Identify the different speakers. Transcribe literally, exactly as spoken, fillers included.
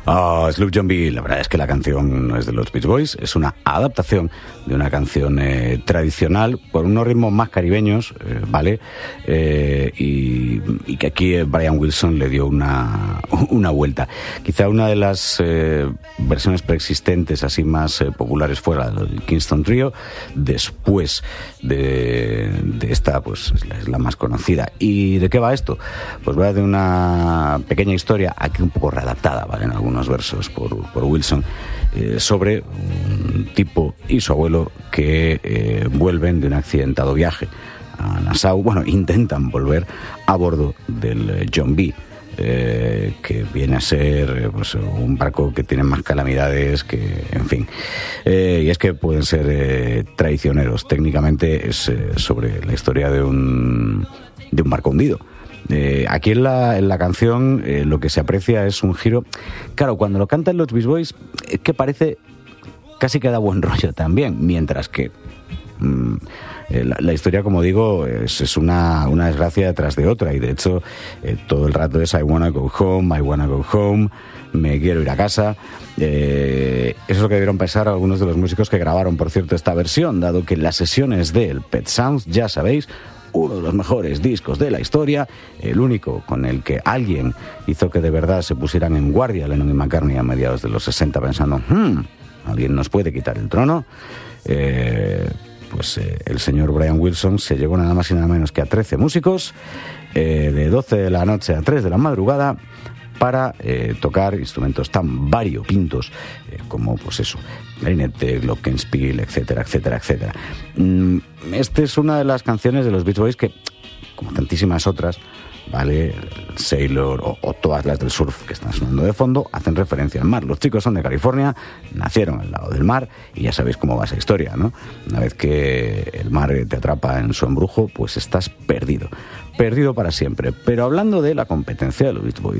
Speaker 1: Oh, Sloop John B. La verdad es que la canción no es de los Beach Boys, es una adaptación de una canción eh, tradicional con unos ritmos más caribeños, eh, ¿vale? Eh, y, y que aquí Brian Wilson le dio una, una vuelta. Quizá una de las eh, versiones preexistentes así más eh, populares fuera del Kingston Trio, después de, de esta, pues es la, es la más conocida. ¿Y de qué va esto? Pues va de una pequeña historia, aquí un poco readaptada, ¿vale? En algunos versos por, por Wilson, eh, sobre un tipo y su abuelo que eh, vuelven de un accidentado viaje a Nassau. Bueno, intentan volver a bordo del John B., eh, que viene a ser pues, un barco que tiene más calamidades que, en fin. Eh, y es que pueden ser eh, traicioneros. Técnicamente es eh, sobre la historia de un, de un barco hundido. Eh, aquí en la, en la canción eh, lo que se aprecia es un giro. Claro, cuando lo cantan los Beach Boys es que parece casi que da buen rollo también, mientras que mmm, eh, la, la historia, como digo, es, es una, una desgracia detrás de otra, y de hecho eh, todo el rato es I wanna go home, I wanna go home, me quiero ir a casa. Eh, eso es lo que debieron pensar algunos de los músicos que grabaron, por cierto, esta versión, dado que en las sesiones del Pet Sounds, ya sabéis, uno de los mejores discos de la historia, el único con el que alguien hizo que de verdad se pusieran en guardia Lennon y McCartney a mediados de los sesenta pensando, hmm, alguien nos puede quitar el trono. Eh, pues eh, el señor Brian Wilson se llevó nada más y nada menos que a trece músicos, eh, de doce de la noche a tres de la madrugada, para eh, tocar instrumentos tan variopintos eh, como, pues eso, clarinete, glockenspiel, etcétera, etcétera, etcétera. Mm, esta es una de las canciones de los Beach Boys que, como tantísimas otras, ¿vale? El Sailor o, o todas las del surf que están sonando de fondo hacen referencia al mar. Los chicos son de California, nacieron al lado del mar y ya sabéis cómo va esa historia, ¿no? Una vez que el mar te atrapa en su embrujo, pues estás perdido. Perdido para siempre. Pero hablando de la competencia de los Beach Boys,